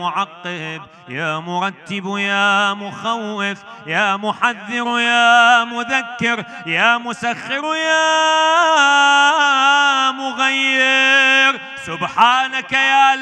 معقب، يا مرتب، يا مخوف، يا محذر، يا مذكر، يا مسخر، يا مغير. سبحانك يا